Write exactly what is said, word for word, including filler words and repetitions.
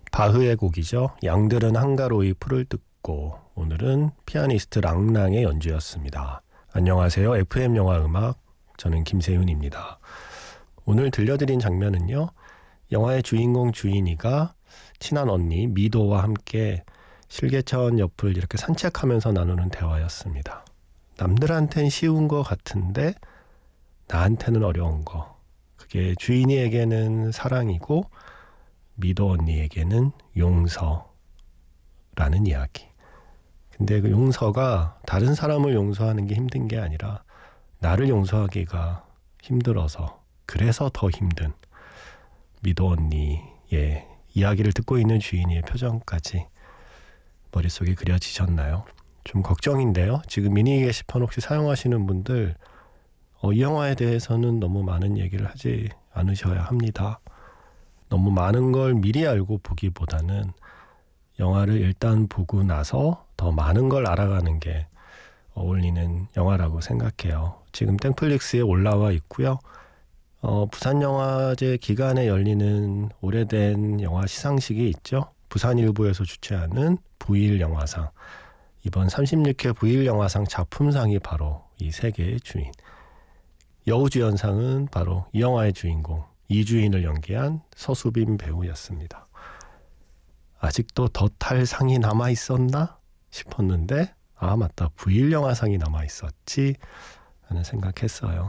바흐의 곡이죠. 양들은 한가로이 풀을 뜯고. 오늘은 피아니스트 랑랑의 연주였습니다. 안녕하세요. 에프엠 영화 음악, 저는 김세윤입니다. 오늘 들려드린 장면은요, 영화의 주인공 주인이가 친한 언니 미도와 함께 실개천 옆을 이렇게 산책하면서 나누는 대화였습니다. 남들한텐 쉬운 거 같은데 나한테는 어려운 거. 그게 주인이에게는 사랑이고 미도 언니에게는 용서라는 이야기. 근데 그 용서가 다른 사람을 용서하는 게 힘든 게 아니라 나를 용서하기가 힘들어서, 그래서 더 힘든 미도 언니의 이야기를 듣고 있는 주인의 표정까지 머릿속에 그려지셨나요? 좀 걱정인데요. 지금 미니 게시판 혹시 사용하시는 분들 어, 이 영화에 대해서는 너무 많은 얘기를 하지 않으셔야 합니다. 너무 많은 걸 미리 알고 보기보다는 영화를 일단 보고 나서 더 많은 걸 알아가는 게 어울리는 영화라고 생각해요. 지금 땡플릭스에 올라와 있고요. 어, 부산영화제 기간에 열리는 오래된 영화 시상식이 있죠. 부산일보에서 주최하는 부일 영화상. 이번 삼십육 회 부일 영화상 작품상이 바로 이 세 개의 주인. 여우주연상은 바로 이 영화의 주인공 이주인을 연기한 서수빈 배우였습니다. 아직도 더 탈 상이 남아있었나 싶었는데 아 맞다, 부일 영화상이 남아있었지 하는 생각했어요.